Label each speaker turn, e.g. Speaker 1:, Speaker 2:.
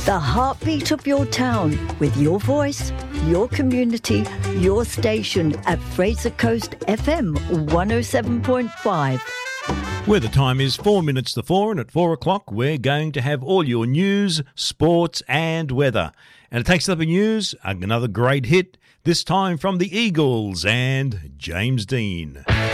Speaker 1: The heartbeat of your town with your voice, your community, your station at Fraser Coast FM 107.5.
Speaker 2: Where the time is 4 minutes to 4, and at 4 o'clock we're going to have all your news, sports and weather. And it takes up the news, another great hit, this time from the Eagles and James Dean.